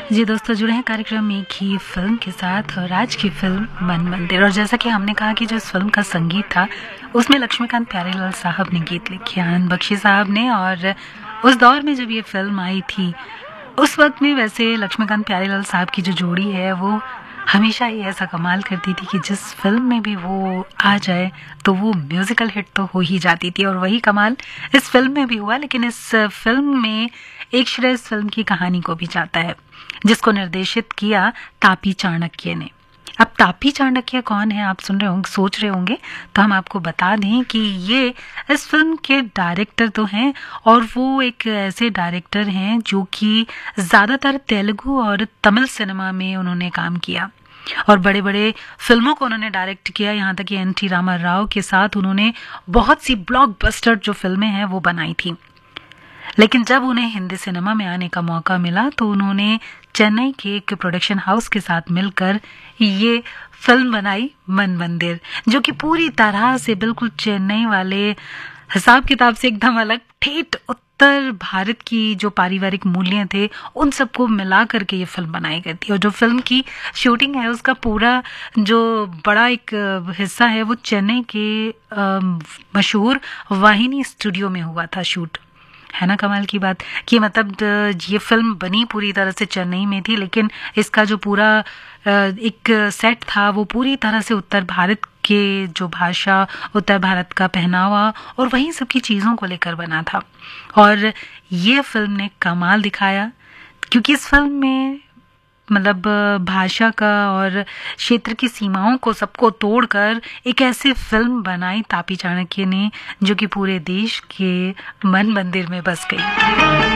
जी दोस्तों, जुड़े हैं कार्यक्रम एक ही फिल्म के साथ और आज की फिल्म मन मंदिर। और जैसा कि हमने कहा कि जो इस फिल्म का संगीत था उसमें लक्ष्मीकांत प्यारेलाल साहब ने गीत लिखे, आनंद बख्शी साहब ने। और उस दौर में जब ये फिल्म आई थी उस वक्त में वैसे लक्ष्मीकांत प्यारेलाल साहब की जो जोड़ी है वो हमेशा ही ऐसा कमाल करती थी कि जिस फिल्म में भी वो आ जाए तो वो म्यूजिकल हिट तो हो ही जाती थी। और वही कमाल इस फिल्म में भी हुआ। लेकिन इस फिल्म में एक श्रेय इस फिल्म की कहानी को भी जाता है, जिसको निर्देशित किया तापी चाणक्य ने। अब तापी चाणक्य कौन है, आप सुन रहे होंगे, सोच रहे होंगे, तो हम आपको बता दें कि ये इस फिल्म के डायरेक्टर तो हैं, और वो एक ऐसे डायरेक्टर हैं जो कि ज़्यादातर तेलुगु और तमिल सिनेमा में उन्होंने काम किया और बड़े बड़े फिल्मों को उन्होंने डायरेक्ट किया। यहाँ तक कि एन.टी. रामाराव के साथ उन्होंने बहुत सी ब्लॉकबस्टर जो फिल्में हैं वो बनाई थी। लेकिन जब उन्हें हिंदी सिनेमा में आने का मौका मिला तो उन्होंने चेन्नई के एक प्रोडक्शन हाउस के साथ मिलकर ये फिल्म बनाई मन मंदिर, जो कि पूरी तरह से बिल्कुल चेन्नई वाले हिसाब किताब से एकदम अलग, ठेठ उत्तर भारत की जो पारिवारिक मूल्य थे उन सबको मिला करके ये फिल्म बनाई गई थी। और जो फिल्म की शूटिंग है उसका पूरा जो बड़ा एक हिस्सा है वो चेन्नई के मशहूर वाहिनी स्टूडियो में हुआ था शूट। है ना कमाल की बात कि मतलब ये फिल्म बनी पूरी तरह से चेन्नई में थी, लेकिन इसका जो पूरा एक सेट था वो पूरी तरह से उत्तर भारत के जो भाषा, उत्तर भारत का पहनावा और वहीं सब की चीज़ों को लेकर बना था। और ये फिल्म ने कमाल दिखाया, क्योंकि इस फिल्म में मतलब भाषा का और क्षेत्र की सीमाओं को सबको तोड़कर एक ऐसी फिल्म बनाई तापी चाणक्य ने जो कि पूरे देश के मन मंदिर में बस गई।